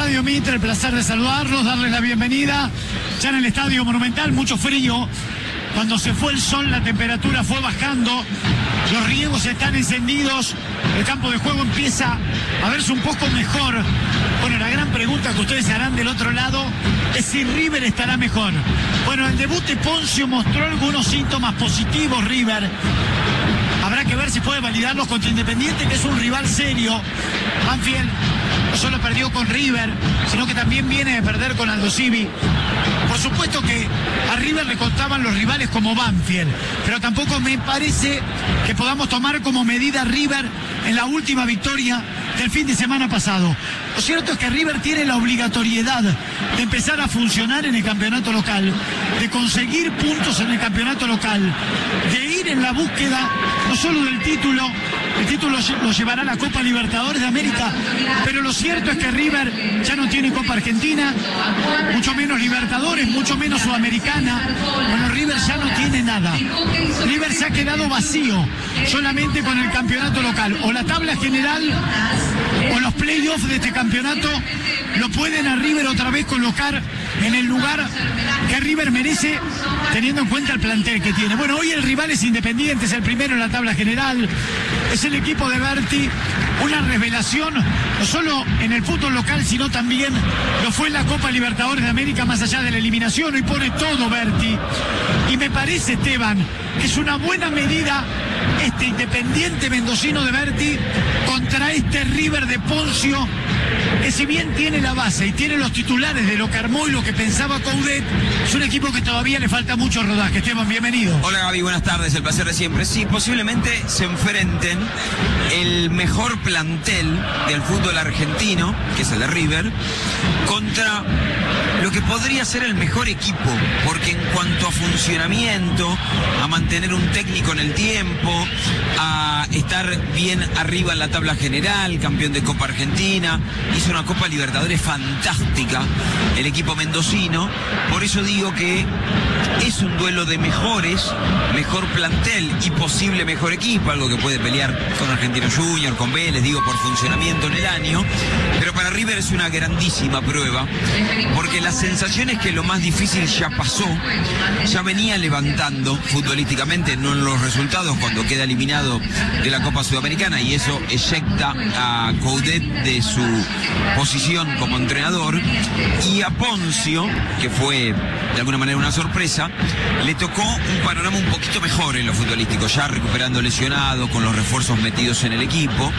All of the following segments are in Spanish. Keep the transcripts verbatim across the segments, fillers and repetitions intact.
Radio Mitre, el placer de saludarlos, darles la bienvenida. Ya en el Estadio Monumental, mucho frío. Cuando se fue el sol, la temperatura fue bajando. Los riegos están encendidos. El campo de juego empieza a verse un poco mejor. Bueno, la gran pregunta que ustedes se harán del otro lado es si River estará mejor. Bueno, el debut de Ponzio mostró algunos síntomas positivos, River. Habrá que ver si puede validarlos contra Independiente, que es un rival serio. Banfield no solo perdió con River, sino que también viene de perder con Aldosivi. Por supuesto que a River le contaban los rivales como Banfield, pero tampoco me parece que podamos tomar como medida a River en la última victoria del fin de semana pasado. Lo cierto es que River tiene la obligatoriedad de empezar a funcionar en el campeonato local, de conseguir puntos en el campeonato local, de ir en la búsqueda no solo del título. El título lo llevará a la Copa Libertadores de América, pero lo cierto es que River ya no tiene Copa Argentina, mucho menos Libertadores, mucho menos Sudamericana. Bueno, River ya no tiene nada. River se ha quedado vacío, solamente con el campeonato local. O la tabla general o los playoffs de este campeonato lo pueden a River otra vez colocar en el lugar que River merece, teniendo en cuenta el plantel que tiene. Bueno, hoy el rival es Independiente, es el primero en la tabla general, es el equipo de Berti, una revelación, no solo en el fútbol local, sino también lo fue en la Copa Libertadores de América, más allá de la eliminación. Hoy pone todo Berti, y me parece, Esteban, que es una buena medida este Independiente mendocino de Berti contra este River de Ponzio, que si bien tiene la base y tiene los titulares de lo que armó y lo que pensaba Coudet, es un equipo que todavía le falta mucho rodaje. Esteban, bienvenido. Hola Gaby, buenas tardes, el placer de siempre. Sí, posiblemente se enfrenten el mejor plantel del fútbol argentino, que es el de River, contra lo que podría ser el mejor equipo, porque en cuanto a funcionamiento, a mantener un técnico en el tiempo, a estar bien arriba en la tabla general, campeón de Copa Argentina, hizo una Copa Libertadores fantástica el equipo mendocino. Por eso digo que es un duelo de mejores, mejor plantel y posible mejor equipo, algo que puede pelear con Argentino Junior, con Vélez, digo, por funcionamiento en el año. Pero para River es una grandísima prueba, porque la sensación es que lo más difícil ya pasó, ya venía levantando futbolísticamente, no en los resultados, cuando queda eliminado de la Copa Sudamericana, y eso eyecta a Coudet de su posición como entrenador. Y a Ponzio, que fue de alguna manera una sorpresa, le tocó un panorama un poquito mejor en lo futbolístico, ya recuperando lesionados, con los refuerzos metidos en el equipo,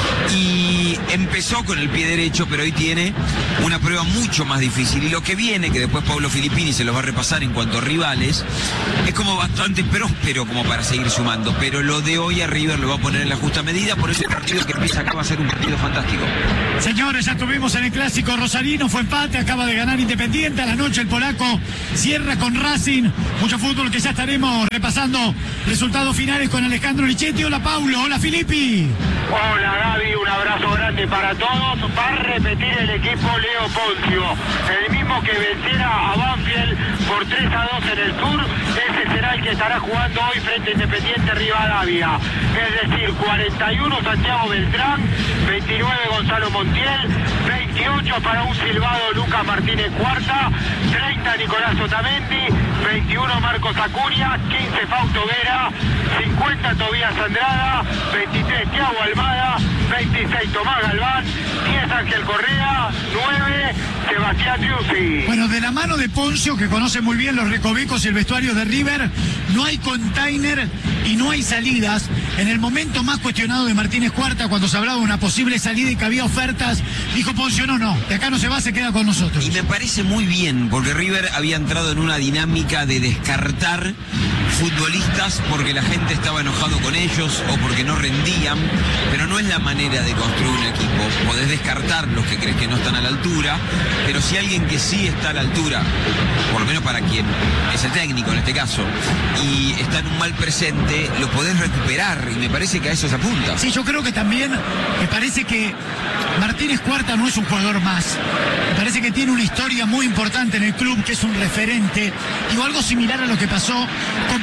y empezó con el pie derecho, pero hoy tiene una prueba mucho más difícil, y lo que viene, que después Pablo Filippini se los va a repasar en cuanto a rivales, es como bastante próspero como para seguir sumando, pero lo de hoy a River lo va a poner en la justa medida. Por eso el partido que empieza acá va a ser un partido fantástico. Señores, ya tuvimos en el clásico rosarino, fue empate, acaba de ganar Independiente. A la noche el polaco cierra con Racing. Mucho fútbol que ya estaremos repasando resultados finales con Alejandro Lichetti. Hola Paulo, hola Filippi. Hola Gaby, un abrazo grande para todos. Va a repetir el equipo Leo Ponzio, el mismo que venciera a Banfield por tres a dos en el sur. Ese será el que estará jugando hoy frente a Independiente Rivadavia. Es decir, cuarenta y uno Santiago Beltrán, veintinueve Gonzalo Montiel, veintiocho para un silbado Lucas Martínez Cuarta, treinta Nicolás Otamendi, veintiuno Marcos Acuña, quince Fausto Vera, cincuenta Tobías Andrada, veintitrés Thiago Almada, veintiséis Tomás Galván, diez Ángel Correa, nueve Sebastián Giussi. Bueno, de la mano de Ponzio, que conoce muy bien los recovecos y el vestuario de River, no hay container y no hay salidas. En el momento más cuestionado de Martínez Cuarta, cuando se hablaba de una posible salida y que había ofertas, dijo Ponzio, no, no, de acá no se va, se queda con nosotros. Y me parece muy bien, porque River había entrado en una dinámica de descartar futbolistas porque la gente estaba enojado con ellos o porque no rendían, pero no es la manera de construir un equipo. Podés descartar los que crees que no están a la altura, pero si alguien que sí está a la altura, por lo menos para quien es el técnico en este caso, y está en un mal presente, lo podés recuperar, y me parece que a eso se apunta. Sí, yo creo que también, me parece que Martínez Cuarta no es un jugador más. Me parece que tiene una historia muy importante en el club, que es un referente, digo, algo similar a lo que pasó con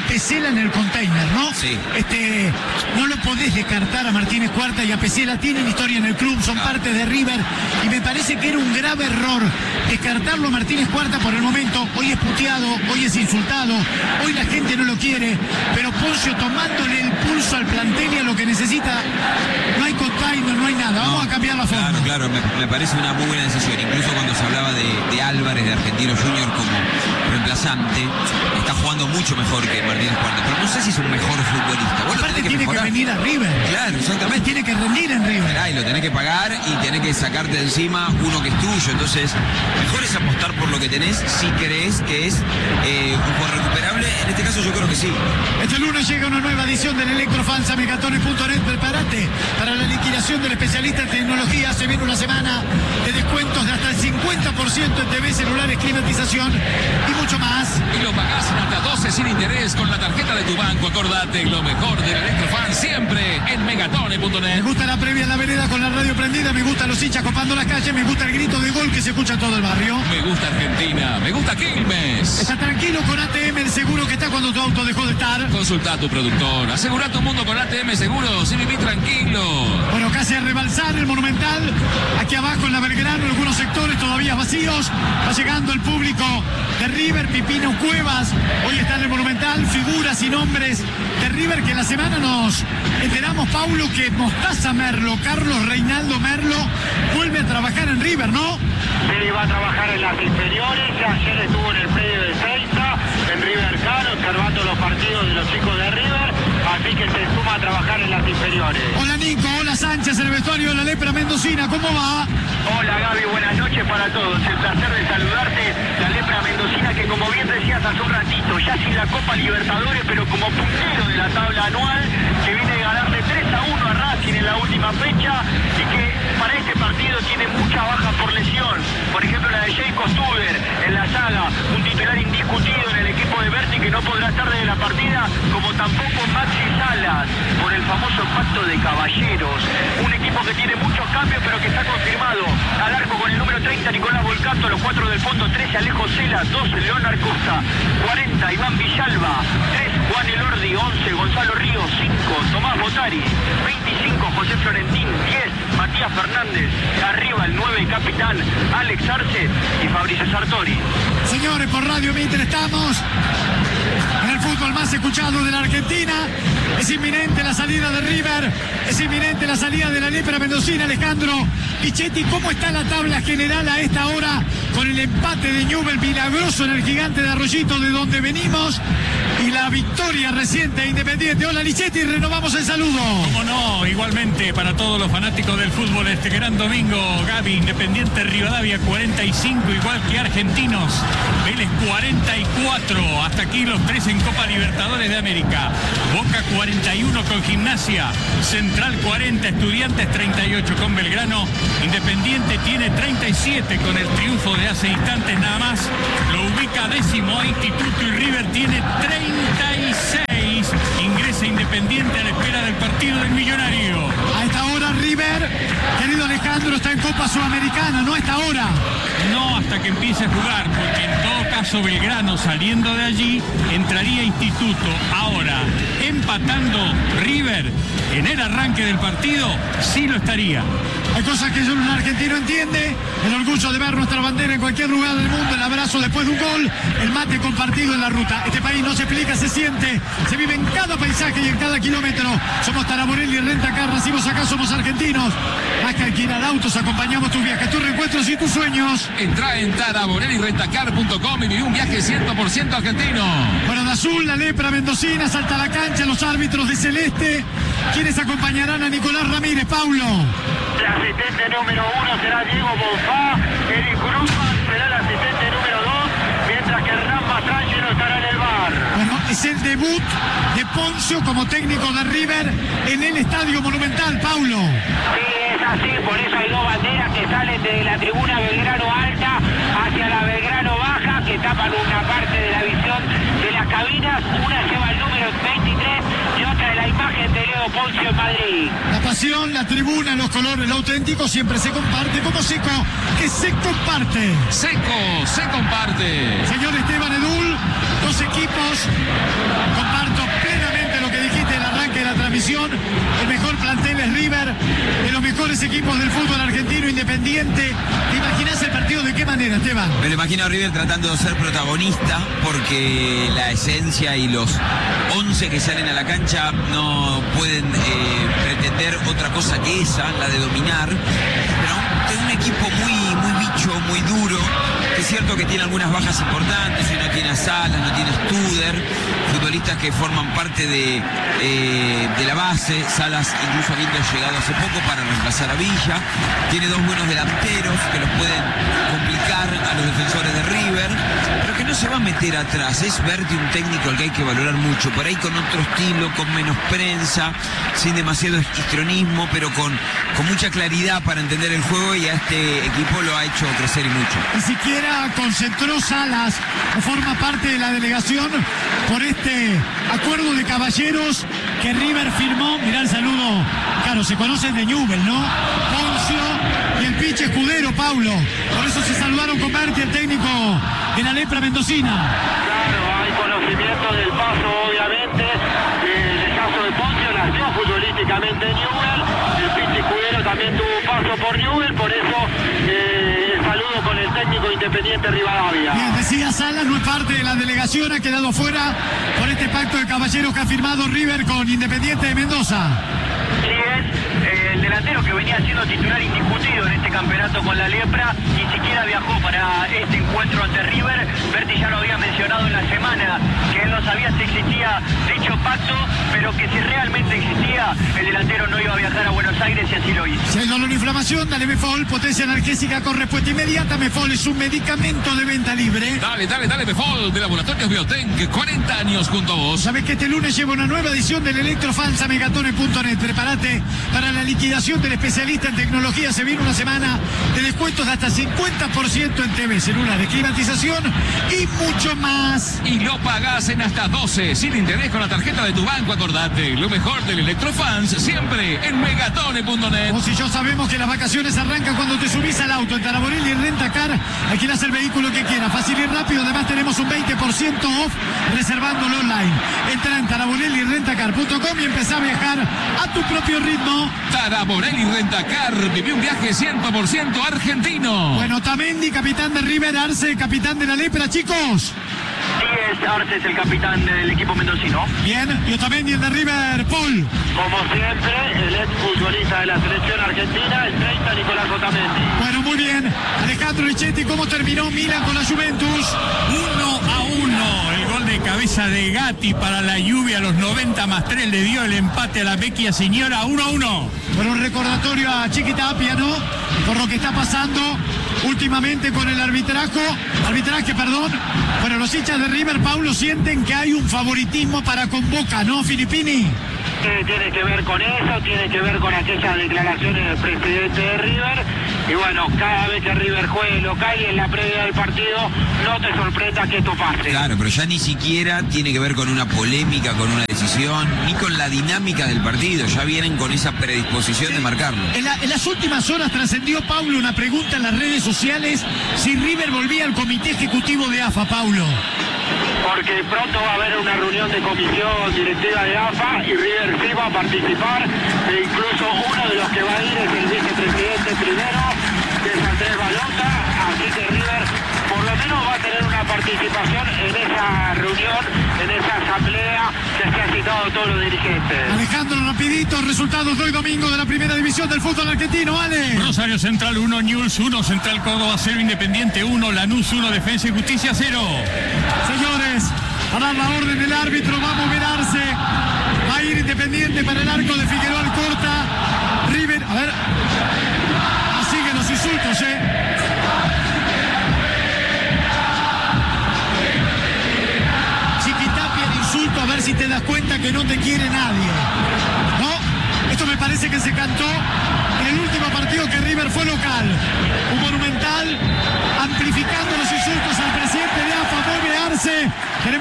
Pesela en el container, ¿no? Sí. Este, no lo podés descartar a Martínez Cuarta y a Pesela. Tienen historia en el club, son Claro. parte de River. Y me parece que era un grave error descartarlo a Martínez Cuarta por el momento. Hoy es puteado, hoy es insultado, hoy la gente no lo quiere. Pero Poncio tomándole el pulso al plantel y a lo que necesita, no hay container, no hay nada. Vamos No, a cambiar la forma. Claro, claro, me, me parece una muy buena decisión. Incluso cuando se hablaba de, de Álvarez, de Argentino Junior como reemplazante, está jugando mucho mejor que Martínez Cuarta. Pero no sé si es un mejor futbolista. Vos lo Aparte tenés que tiene mejorar. que venir a River. Claro, exactamente. Tiene que rendir en River. Esperá, y lo tenés que pagar y tenés que sacarte de encima uno que es tuyo. Entonces, mejor es apostar por lo que tenés si crees que es eh, un jugador recuperable. En este caso yo creo que sí. Este lunes llega una nueva edición del Electrofans a megatones punto net. Prepárate para la liquidación del especialista en tecnología. Se viene una semana de descuentos de hasta el cincuenta por ciento en T V, celulares, climatización y mucho más. Y lo pagás en hasta doce sin interés con la tarjeta de tu banco. Acordate, lo mejor del Electrofan siempre en megatones punto net. Me gusta la previa en la vereda con la radio prendida. Me gusta los hinchas copando las calles. Me gusta el grito de gol que se escucha en todo el barrio. Me gusta Argentina, me gusta Quilmes. Está tranquilo con A T M, el seguro que está cuando tu auto dejó de estar. Consulta a tu productor. Asegura tu mundo con A T M Seguros y viví tranquilo. Bueno, casi a rebalsar el Monumental. Aquí abajo en la Belgrano, algunos sectores todavía vacíos. Va llegando el público de River, Pipino Cuevas. Hoy está en el Monumental, figuras y nombres de River que la semana nos enteramos, Paulo, que Mostaza Merlo, Carlos Reinaldo Merlo, vuelve a trabajar en River, ¿no? Sí, va a trabajar en las inferiores. Ayer estuvo en el predio de Seiza, en River Cano, observando los partidos de los chicos de River. Así que se suma a trabajar en las inferiores. Hola Nico, hola Sánchez, en el vestuario de la Lepra Mendocina, ¿cómo va? Hola Gaby, buenas noches para todos. El placer de saludarte, la Lepra Mendocina, que como bien decías hace un ratito, ya sin la Copa Libertadores, pero como puntero de la tabla anual, que viene de ganarle tres a uno a Racing en la última fecha y que para este partido tiene muchas bajas por lesión. Por ejemplo, la de Jacob Stuber en la saga, un titular indiscutido en el equipo de Berti que no podrá estar desde la partida, como tampoco Maxi Salas, por el famoso pacto de caballeros. Un equipo que tiene muchos cambios, pero que está confirmado. Al arco con el número treinta, Nicolás Volcato, los cuatro del fondo, trece, Alejo Cela, doce, Leonard Costa, cuarenta, Iván Villalba, tres, Juan Elordi, once, Gonzalo Ríos, cinco, Tomás Botari, veinticinco, José Florentín, diez, Matías Fernández, arriba el nueve, capitán, Alex Arce y Fabricio Sartori. Señores, por Radio Mitre estamos en el fútbol más escuchado de la Argentina. Es inminente la salida de River, es inminente la salida de la Lepra Mendocina. Alejandro Pichetti, ¿cómo está la tabla general a esta hora con el empate de Newell milagroso en el Gigante de Arroyito, de donde venimos, y la victoria reciente de Independiente? Hola Lichetti, renovamos el saludo. Cómo no, igualmente para todos los fanáticos del fútbol este gran domingo. Gaby, Independiente Rivadavia cuarenta y cinco, igual que Argentinos, Vélez cuarenta y cuatro, hasta aquí los tres en Copa Libertadores de América. Boca cuarenta y uno con Gimnasia, Central cuarenta, Estudiantes treinta y ocho con Belgrano, Independiente tiene treinta y siete con el triunfo de hace instantes nada más, lo ubica décimo a Instituto y River tiene treinta y seis, ingresa Independiente a la espera del partido del Millonario. A esta hora River, querido Alejandro, está en Copa Sudamericana, no a esta hora. No hasta que empiece a jugar, porque en todo caso Belgrano saliendo de allí entraría Instituto. Ahora, empatando River en el arranque del partido, sí lo estaría. Hay cosas que solo un argentino entiende, el orgullo de ver nuestra bandera en cualquier lugar del mundo, el abrazo después de un gol, el mate compartido en la ruta. Este país no se explica, se siente, se vive en cada paisaje y en cada kilómetro. Somos Taraborelli, Rentacar, nacimos acá, somos argentinos. Más que alquilar autos, acompañamos tus viajes, tus reencuentros y tus sueños. Entra en taraborelli rentacar punto com y viví un viaje cien por ciento argentino. Bueno, de azul, la Lepra Mendocina, salta a la cancha, los árbitros de celeste, quienes acompañarán a Nicolás Ramírez. Paulo. El asistente número uno será Diego Bonfá, Eric Gruzman será el asistente número dos, mientras que Hernán Mastrangelo estará en el bar. Bueno, es el debut de Poncio como técnico de River en el Estadio Monumental, Paulo. Sí, es así, por eso hay dos banderas que salen de la tribuna Belgrano Alta hacia la Belgrano Baja, que tapan una parte de la visión de las cabinas. Una lleva el número veintitrés y otra de la imagen imagen de Leo Poncio en Madrid. La pasión, la tribuna, los colores, lo auténtico siempre se comparte. Como Seco, que se comparte. Seco, se comparte. Señor Esteban Edul, dos equipos. Comparto plenamente lo que dijiste en el arranque de la transmisión. El mejor plantel es River, de los mejores equipos del fútbol argentino, Independiente. ¿Te imaginas el partido de qué manera, Esteban? Me lo imagino a River tratando de ser protagonista porque la esencia y los once que salen a la cancha no pueden eh, pretender otra cosa que esa, la de dominar. Pero es un equipo muy, muy bicho, muy duro. Es cierto que tiene algunas bajas importantes, y no tiene a Salas, no tiene a Studer, futbolistas que forman parte de, eh, de la base. Salas incluso habiendo llegado hace poco para reemplazar a Villa. Tiene dos buenos delanteros que los pueden complicar a los defensores de River, pero que no se va a meter atrás. Es Berti un técnico al que hay que valorar mucho, por ahí con otro estilo, con menos prensa, sin demasiado histrionismo, pero con, con mucha claridad para entender el juego, y a este equipo lo ha hecho crecer y mucho. Ni siquiera concentró Salas o forma parte de la delegación por este acuerdo de caballeros que River firmó. Mirá el saludo, claro, se conocen de Newell, ¿no? Poncio y el pinche Escudero, Paulo. Por eso se saludaron con Berti, el técnico de la lepra mendocina. Claro, hay conocimiento del paso, obviamente. Eh, el caso de Poncio nació futbolísticamente en Newell. El pinche Escudero también tuvo un paso por Newell, por eso eh, el saludo con el técnico Independiente Rivadavia. Bien, decía Salas, no es parte de la delegación, ha quedado fuera por este pacto de caballeros que ha firmado River con Independiente de Mendoza. Sí, es eh, el delantero que venía siendo titular indiscutido en este campeonato con la lepra, ni siquiera viajó para este encuentro ante River. Berti ya lo había mencionado en la semana, que él no sabía si existía dicho pacto, pero que si realmente existía, el delantero no iba a viajar a Buenos Aires, y así lo hizo. Si hay dolor o inflamación, dale Mefol, potencia analgésica con respuesta inmediata. Mefol es un medicamento de venta libre. Dale, dale, dale, Mefol, de Laboratorios Biotech, cuarenta años junto a vos. Sabes que este lunes lleva una nueva edición del Electrofans a megatone punto net. Prepárate para la liquidación del especialista en tecnología. Se viene una semana de descuentos de hasta cincuenta por ciento en T V, celulares, climatización y mucho más. Y lo pagás en hasta doce, sin interés, con la tarjeta de tu banco. Acordate, lo mejor del Electrofans, siempre en megatone punto net. Vos y yo sabemos que las vacaciones arrancan cuando te subís al auto. En Taraborelli y Rentacar alquilás el vehículo que quieras, fácil y rápido. Además tenemos un veinte por ciento off reservándolo online. Entra en taraborelli rentacar punto com y empezá a viajar a tu propio ritmo. Taraborelli Rentacar, viví un viaje cien por ciento argentino. Bueno, Tamendi, capitán de River, Arce, capitán de la lepra, chicos. Sí, es Arce, es el capitán del equipo mendocino. Bien, y Otamendi, el de River, Paul. Como siempre, el ex futbolista de la selección argentina, el treinta, Nicolás Otamendi. Bueno, muy bien. Alejandro Richetti, ¿cómo terminó Milan con la Juventus? uno a uno. El gol de cabeza de Gatti para la Juve a los noventa más tres le dio el empate a la vecchia señora. uno a uno. Bueno, un recordatorio a Chiquitapia, ¿no? Por lo que está pasando últimamente con el arbitraje, arbitraje, perdón. Bueno, los hinchas de River, Paulo, sienten que hay un favoritismo para con Boca, ¿no, Filippini? Eh, tiene que ver con eso, tiene que ver con aquellas declaraciones del presidente de River. Y bueno, cada vez que River juegue local y en la previa del partido, no te sorprenda que esto pase. Claro, pero ya ni siquiera tiene que ver con una polémica, con una decisión, ni con la dinámica del partido. Ya vienen con esa predisposición de marcarlo. En, la, en las últimas horas trascendió, Paulo, una pregunta en las redes sociales si River volvía al comité ejecutivo de A F A, Paulo. Porque pronto va a haber una reunión de comisión directiva de A F A y River sí va a participar, e incluso uno de los que va a ir es el vicepresidente primero, que es Andrés Balota, así que River por lo menos va a tener una participación en esa reunión, en esa asamblea que se ha citado a todos los dirigentes. Alejandro, rapidito, resultados de hoy domingo de la primera división del fútbol argentino, ¿vale? Rosario Central uno, Newell's uno, Central Córdoba cero, Independiente uno, Lanús uno, Defensa y Justicia cero. Señores, a dar la orden del árbitro, va a moverarse, va a ir Independiente para el arco de Figueroa Alcorta. River, a ver, ah, siguen los insultos, ¿eh? Chiquitapia el insulto, a ver si te das cuenta que no te quiere nadie. ¿No? Esto me parece que se cantó en el último partido que River fue local. Un Monumental amplificando los insultos al presidente de A F A, Arce. Queremos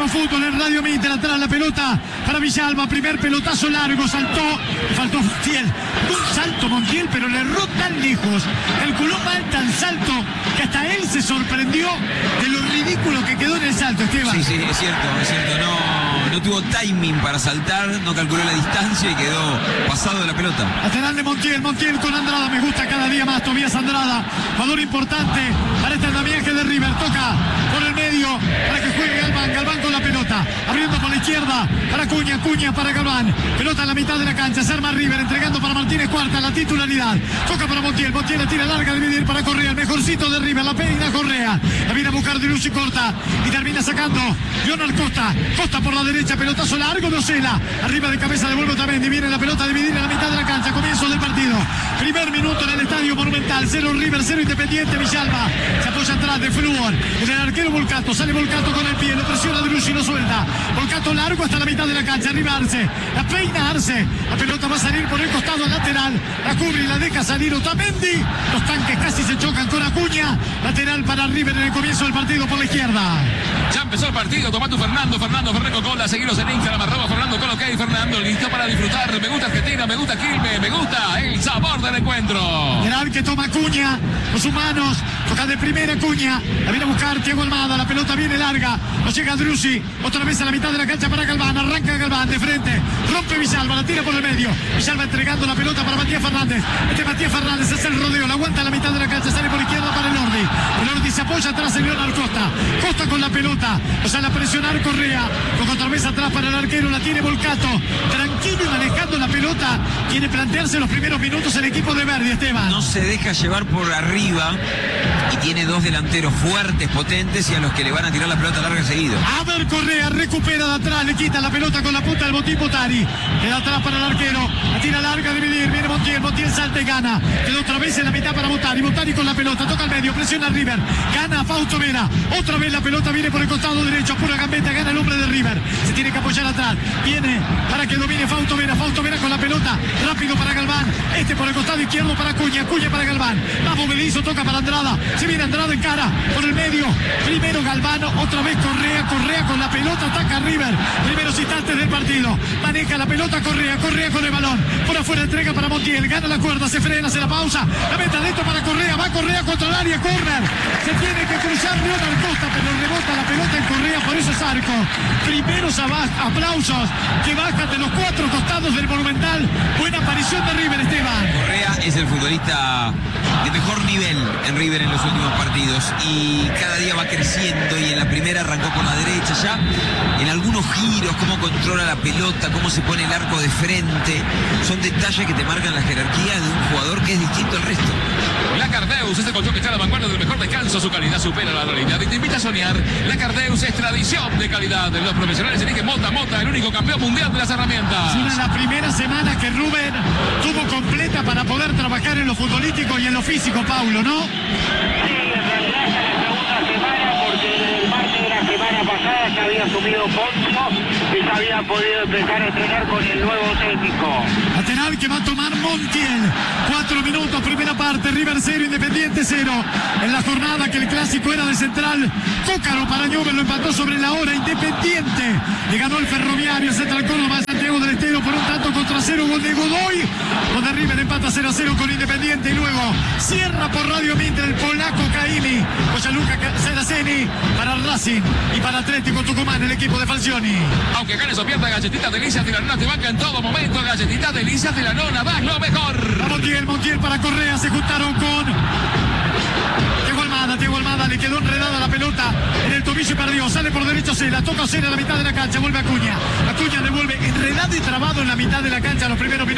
Fútbol en Radio Mitre. Atrás la pelota para Villalba. Primer pelotazo largo. Saltó. Faltó Montiel. Un salto Montiel, pero le erró tan lejos. Calculó mal tan salto que hasta él se sorprendió de lo ridículo que quedó en el salto, Esteban. Sí, sí, es cierto, es cierto. No, no tuvo timing para saltar, no calculó la distancia y quedó pasado de la pelota. Lateral de Montiel. Montiel con Andrada. Me gusta cada día más Tobías Andrada. Jugador importante para este andamiaje de River. Toca por el medio para que juegue Galván. Galván con la pelota. Abriendo por la izquierda para Cuña. Cuña para Galván. Pelota en la mitad de la cancha. Se arma River entregando para Martínez Cuarta la titularidad. Toca para Montiel. Montiel la tira larga de dividir para Correa. El mejorcito de River. La peina Correa. La viene a buscar de Luz y corta. Y termina sacando Leonard Costa. Costa por la derecha. Pelotazo largo de Osela. Arriba de cabeza devuelve también. Viene la pelota a dividir en la mitad de la cancha. Comienzo del partido. Primer minuto en el Estadio Monumental. Cero River, cero Independiente. Villalba se apoya atrás de Fluor. En el arquero Volcato. Sale Volcato con el pie. Lo presiona de Luz y lo suelta. Volcato largo hasta la mitad de la cancha. Arriba Arce. La peina Arce. La pelota va a salir por el costado lateral. La cubre y la deja salir Otamendi. Los tanques casi se chocan con Acuña. Lateral para River en el comienzo del partido por la izquierda. Ya empezó el partido, toma tu Fernando, Fernando Ferreco Cola, seguiros en Instagram, arroba Fernando Cola, ok, Fernando, listo para disfrutar, me gusta Argentina, me gusta Quilmes, me gusta el sabor del encuentro. Lateral que toma Acuña, con sus manos, toca de primera Acuña, la viene a buscar Thiago Almada, la pelota viene larga, no llega Drusi, otra vez a la mitad de la cancha para Galván, arranca Galván de frente, rompe Villalba, la tira por el medio, Villalba entregando la pelota para Matías Fernández, este Matías Fernández hace el rodeo, la aguanta a la mitad de la cancha, sale por izquierda para el Ordi, el Ordi se apoya atrás en Leonard Costa, Costa con la pelota, o sea, la presionar Correa, con otra vez atrás para el arquero, la tiene Volcato, tranquilo y manejando la pelota, quiere plantearse los primeros minutos el equipo de Verdi, Esteban. No se deja llevar por arriba y tiene dos delanteros fuertes, potentes y a los que le van a tirar la pelota larga seguido. A ver, Correa recupera de atrás, le quita la pelota con la punta del botín Botari, queda atrás para el arquero, la tira larga, dividir, viene Montiel, Montiel salta y gana, queda otra vez en la mitad para Botari, Botari con la pelota, toca al medio, presiona a River, gana Fausto Vera, otra vez la pelota viene por el costado derecho, pura gambeta, gana el hombre de River, se tiene que apoyar atrás, viene para que domine Fausto Vera, Fausto Vera con la pelota, rápido para Galván, este por el costado izquierdo para Cuña, Cuña para Galván, vamos Belizo, toca para Andrada, se viene Andrada en cara, por el medio, primero Galván, otra vez Correa, Correa con la pelota, ataca a River, primeros instantes del partido, maneja la pelota Correa, Correa con el balón, por afuera entrega para Montiel, gana la cuerda, se frena, hace la pausa, la mete adentro para Correa, va Correa contra el área, corner, se tiene que cruzar Leonard Costa, pero rebota la pelota en Correa, por eso es arco, primeros aplausos que bajan de los cuatro costados del Monumental, buena aparición de River, Esteban. Correa es el futbolista de mejor nivel en River en los últimos partidos y cada día va creciendo y en la primera arrancó por la derecha ya, en algunos giros, cómo controla la pelota, cómo se pone el arco de frente, son detalles que te marcan la jerarquía de un jugador que es distinto al resto. La Cardeus es el colchón que está a la vanguardia del mejor descanso, su calidad supera la realidad y te invita a soñar. La Cardeus es tradición de calidad, los profesionales eligen Mota Mota, el único campeón mundial de las herramientas. Es una de las primeras semanas que Rubén tuvo completa para poder trabajar en lo futbolístico y en lo físico, Paulo, ¿no? Sí, en realidad es la segunda semana porque el martes de la semana pasada ya había asumido Poncio y ya había podido empezar a entrenar con el nuevo técnico. Lateral que va a tomar Montiel. Cuatro minutos, primera parte, River cero, Independiente cero. En la jornada que el clásico era de Central, Cócaro para Newell lo empató sobre la hora. Independiente le ganó el Ferroviario, Central Córdoba, Santiago del Estero por un tanto contra cero, gol de Godoy, donde River empata cero a cero con Independiente y luego cierra por Radio Mitre el polaco Caimi, Luca Seraceni para Racing y para Atlético Tucumán, el equipo de Falcioni. Aunque ganes o pierdas, Galletitas Delicias de la Nona te banca en todo momento. Galletitas Delicias de la Nona, das lo mejor. A Montiel, Montiel para Correa, se juntaron con Thiago Almada, Thiago Almada le quedó enredada la pelota en el tobillo y perdió, sale por derecho Cela, toca Cela a la mitad de la cancha, vuelve Acuña, Acuña devuelve enredado y trabado en la mitad de la cancha los primeros minutos.